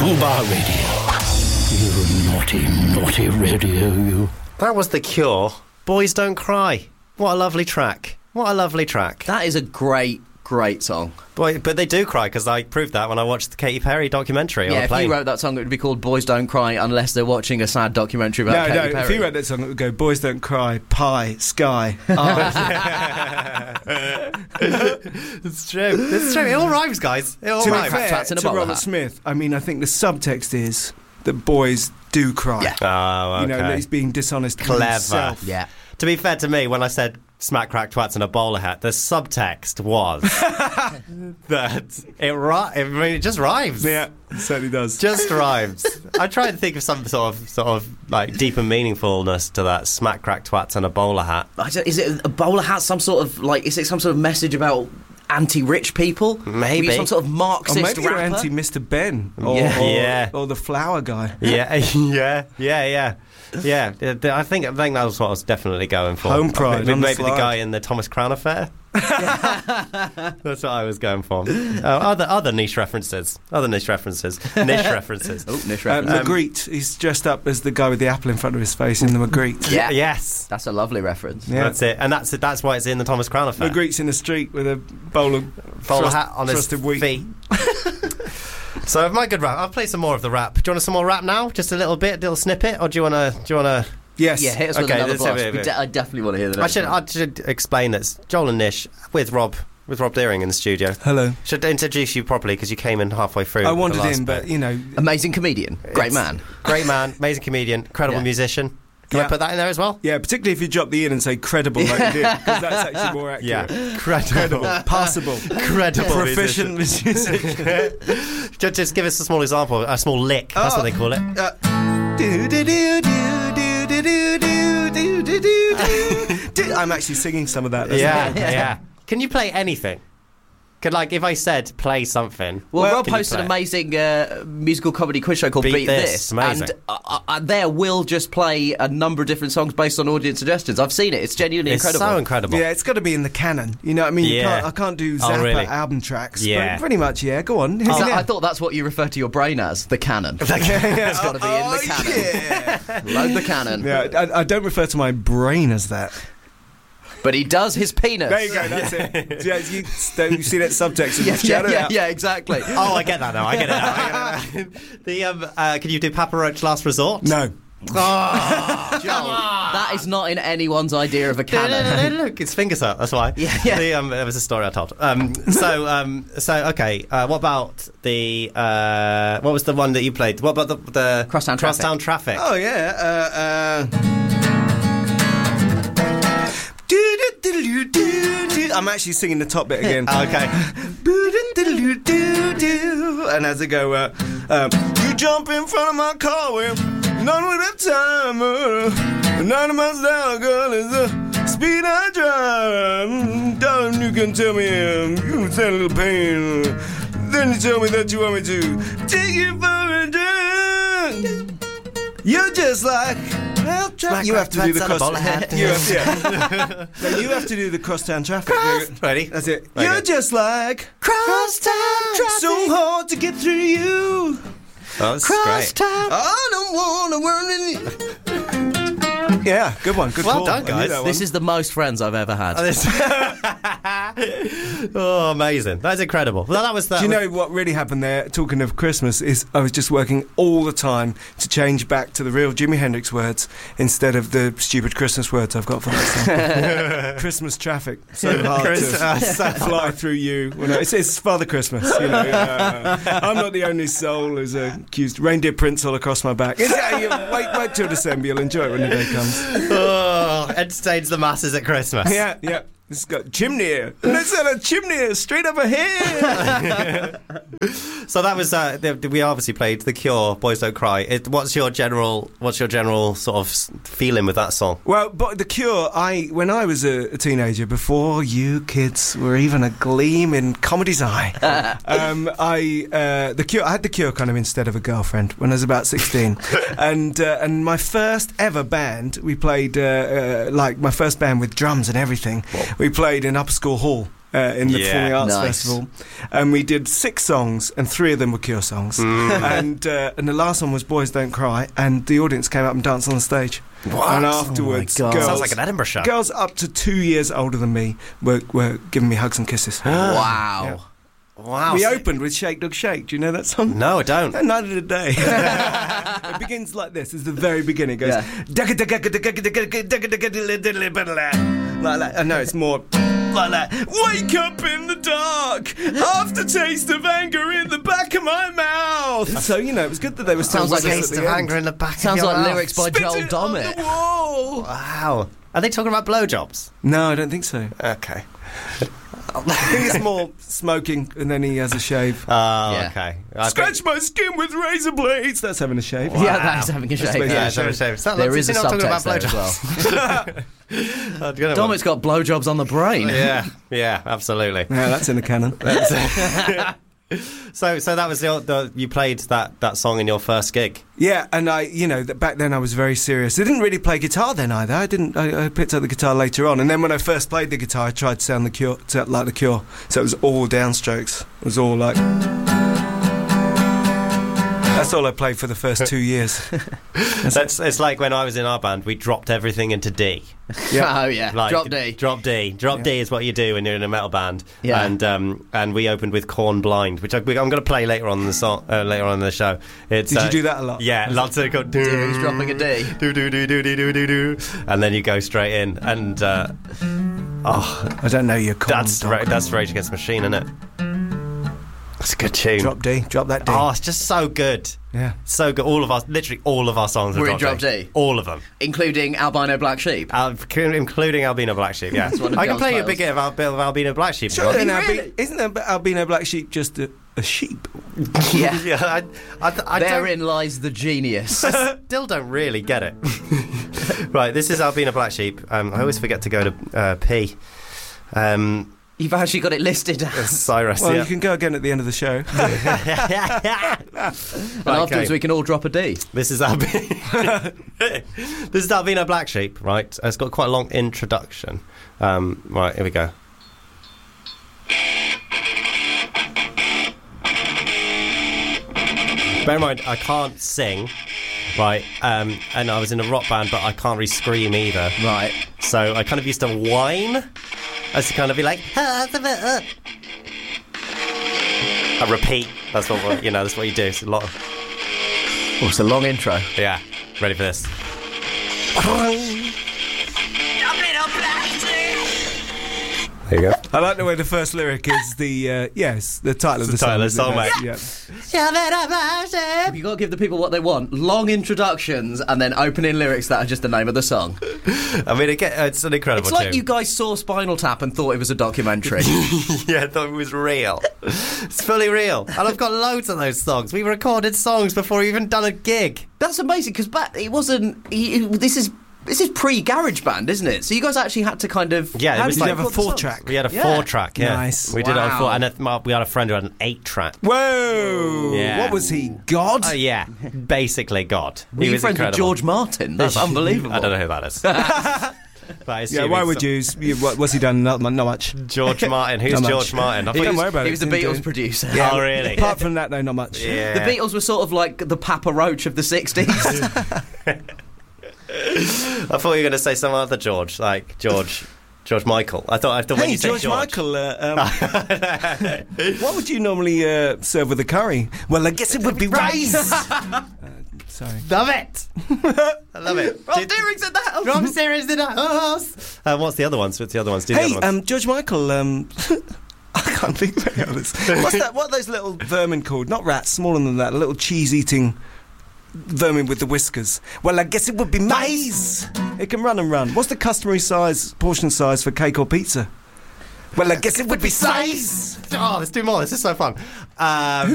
Fubar Radio. You naughty, naughty radio, you. That was The Cure. Boys Don't Cry. What a lovely track. What a lovely track. That is a great song. Boy, but they do cry, because I proved that when I watched the Katy Perry documentary on the plane. If you wrote that song, it would be called Boys Don't Cry unless they're watching a sad documentary about Katy Perry. If you wrote that song, it would go Boys Don't Cry, Pie, Sky. It's true. It's true. It all rhymes, guys. It all rhymes. To Robert Smith, I mean, I think the subtext is that boys do cry. Yeah. Oh, okay. You know, that he's being dishonest with Clever. himself. Yeah. To be fair to me, when I said smack, crack, twats and a bowler hat, the subtext was that it just rhymes. Yeah, it certainly does. Just rhymes. I tried to think of some sort of like deeper meaningfulness to that smack, crack, twats and a bowler hat. Is it a bowler hat? Is it some sort of message about anti-rich people? Maybe some sort of Marxist or maybe rapper? you're anti-Mr. Ben. Or the flower guy. Yeah. I think that was what I was definitely going for. Home pride. Maybe the guy in the Thomas Crown Affair. That's what I was going for. Other niche references. Niche references. Magritte. He's dressed up as the guy with the apple in front of his face in the Magritte. Yeah. Yes. That's a lovely reference. Yeah. That's it. And that's why it's in the Thomas Crown Affair. Magritte's in the street with a bowler hat on his feet. So my good rap. I'll play some more of the rap. Do you want some more rap now? Just a little little snippet, or do you want to? Yes. Yeah, hit us with another blast. I definitely want to hear the next one. I should explain that Joel and Nish with Rob Deering in the studio. Hello. Should introduce you properly because you came in halfway through. I wandered in, but you know, amazing comedian, great man, amazing comedian, incredible musician. Can I put that in there as well? Yeah, particularly if you drop the in and say credible like you did, because that's actually more accurate. Yeah, credible, passable, credible, proficient musician. Just give us a small example, a small lick. That's what they call it. I'm actually singing some of that. Yeah. Can you play anything? If I said play something. Well, Rob hosts an amazing musical comedy quiz show called Beat This. Amazing. And there will just play a number of different songs based on audience suggestions. I've seen it. It's genuinely incredible. It's so incredible. Yeah, it's got to be in the canon. You know what I mean? Yeah. I can't do Zappa album tracks. Yeah. But pretty much, yeah. Go on. I thought that's what you refer to your brain as, the canon. It's got to be in the canon. Yeah. Load the canon. Yeah, I don't refer to my brain as that. But he does his penis. There you go, that's it. Yeah, you see that subtext? Yeah, exactly. Oh, I get that now. Can you do Papa Roach Last Resort? No. Oh, Joel, that is not in anyone's idea of a canon. Look, it's fingers up. That's why. Yeah. There was a story I told. Okay. What about the? What was the one that you played? What about the Crosstown Traffic? Oh yeah. I'm actually singing the top bit again. Okay. And as I go, you jump in front of my car with none with that time. 90 miles an hour, girl, is the speed I drive. Darling, you can tell me you can stand a little pain. Then you tell me that you want me to take you for a drink. You're just like. You have to do the You have to do the crosstown traffic. Ready? That's it. Okay. You're just like crosstown traffic. So hard to get through you. Oh, that's great. I don't want to run in. Yeah, good one. Good well call. done, guys. This is the most friends I've ever had. Oh, amazing. That's incredible. Well, that was that. Do you know what really happened there? Talking of Christmas, is I was just working all the time to change back to the real Jimi Hendrix words instead of the stupid Christmas words I've got for that song. Christmas traffic. So hard to fly through you. Well, no, it's Father Christmas. You know, I'm not the only soul who's accused. Reindeer prints all across my back. Wait till December. You'll enjoy it when the day comes. Oh, entertains the masses at Christmas. Yeah. It's got chimney. Let's have a chimney straight up ahead. So that was we obviously played The Cure, Boys Don't Cry. What's your general sort of feeling with that song? Well, but The Cure, when I was a teenager, before you kids were even a gleam in comedy's eye, The Cure. I had The Cure kind of instead of a girlfriend when I was about 16, and my first ever band, we played like my first band with drums and everything. Whoa. We played in Upper School Hall in the Performing Arts Nice. Festival, and we did 6 songs, and 3 of them were Cure songs, and the last one was Boys Don't Cry, and the audience came up and danced on the stage. What? And afterwards, Oh my God. girls, Sounds like an Edinburgh show. girls up to 2 years older than me were giving me hugs and kisses. Wow. Wow. We so- opened with Shake Dog Shake. Do you know that song? No, I don't. Night of the Day. It begins like this. It's the very beginning. It goes like that. I know it's more like that. Wake up in the dark, aftertaste of anger in the back of my mouth. So you know it was good that they were still Sounds like with us Taste at of the end. anger in the back Sounds of your like mouth. lyrics by Spit Joel it on Dommett. the wall. Wow. Are they talking about blowjobs? No, I don't think so. Okay. I think it's more smoking, and then he has a shave. Oh, Yeah. okay. Scratch my skin with razor blades. That's having a shave. Yeah, that is having a shake. basically Yeah, a it's having a shave. It's not- There it's is a not talking about subtext there as blowjobs. well. Oh, Dominic got blowjobs on the brain. Yeah, absolutely. Yeah, that's in the canon. So that was you played that song in your first gig. Yeah, and back then I was very serious. I didn't really play guitar then either. I picked up the guitar later on, and then when I first played the guitar, I tried to sound like the Cure. So it was all downstrokes. It was all like. That's all I played for the first 2 years. It's like when I was in our band, we dropped everything into D. Oh, yeah. Like, Drop D. Drop D. Drop D is what you do when you're in a metal band. Yeah. And we opened with Corn Blind, which I'm going to play later on in the song, later on in the show. It's, Did you do that a lot? Yeah, lots of go, He's dropping a D. do do do do do do do do, and then you go straight in, and I don't know your chord. that's Rage Against the Machine, isn't it? It's a good tune. Drop D. Drop that D. Oh, it's just so good. Yeah. So good. Literally all of our songs are We're in Drop Drop D. All of them. Including Albino Black Sheep. Including Albino Black Sheep, yeah. one of I can John's play you a titles. bit of Albino Black Sheep. Sure, if you Really? Isn't Albino Black Sheep just a sheep? Yeah. want. Yeah, I Therein lies the genius. still don't really get it. Right, this is Albino Black Sheep. I always forget to go to P. You've actually got it listed. Cyrus, Well, yeah. you can go again at the end of the show. And afterwards we can all drop a D. This is Albino Black Sheep, right? It's got quite a long introduction. Right, here we go. Bear in mind, I can't sing, right? And I was in a rock band, but I can't really scream either. Right. So I kind of used to whine as to kind of be like, I repeat. That's what that's what you do. It's a lot of, Oh, it's a long intro. yeah. Ready for this? There you go. I like the way the first lyric is the title of the title of the song, song, isn't mate. it? Yeah. You've got to give the people what they want. Long introductions and then opening lyrics that are just the name of the song. I mean, it's an incredible It's like tune. you guys saw Spinal Tap and thought it was a documentary. Yeah, I thought it was real. It's fully real. And I've got loads of those songs. We recorded songs before we even done a gig. That's amazing because it wasn't. This is pre-GarageBand, isn't it? So you guys actually had to kind of. Yeah, it how was did you like have a record the 4-track. songs? We had a Yeah. 4-track, yeah. Nice. We did it on Wow. 4, and we had a friend who had an 8-track. Whoa! Yeah. What was he? God? Oh, yeah. Basically, God. Were you was friends incredible. with George Martin? That's unbelievable. I don't know who that is. But I Yeah. assume Why it's would you? What's he done? Not much. George Martin. Who's Not much. George Martin? I thought Don't he worry was, about He it. was the Didn't do Beatles it. producer. Oh, really? Apart from that, no, not much. Yeah. The Beatles were sort of like the Papa Roach of the 60s. I thought you were going to say some other George, like George Michael. I thought when Hey, you said George Michael, what would you normally serve with a curry? Well, I guess it would be rice. Sorry. Love it. I love it. Rob Deering's in the house. Rob Deering's in the house. What's the other ones? What's the other ones? Do the Hey, other ones. George Michael, I can't think of any others. What's that? What are those little vermin called? Not rats, smaller than that. A little cheese-eating vermin with the whiskers. Well, I guess it would be mice. It can run and run. What's the customary portion size for cake or pizza? Well, I guess it would be size. Oh, let's do more. This is so fun. Who